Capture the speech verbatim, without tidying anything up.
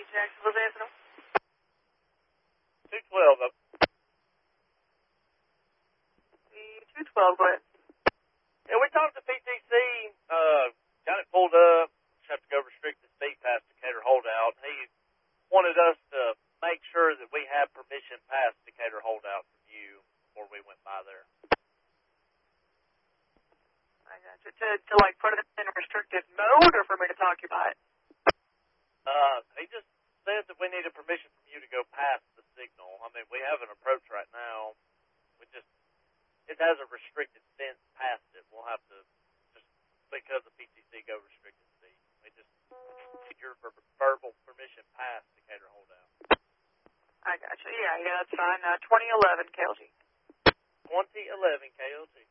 Jacksonville, Jacksonville. two twelve, up. two twelve, go ahead. Yeah, we talked to P T C, uh, got it pulled up, just have to go restricted speed past Decatur holdout. He wanted us to make sure that we had permission past Decatur holdout from you before we went by there. I got you. To, to like put it in restricted mode or for me to talk about it? Uh, he just said that we needed permission from you to go past the signal. I mean, we have an approach right now. We just, it has a restricted fence past it. We'll have to, just because the P T C go restricted speed. We just need your verbal permission past Decatur holdout. I got you. Yeah, yeah, that's fine. Uh, twenty eleven K L G. twenty eleven K L G.